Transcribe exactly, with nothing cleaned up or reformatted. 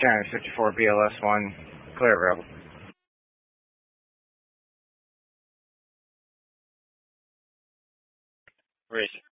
County fifty-four B L S one, clear rebel. Race.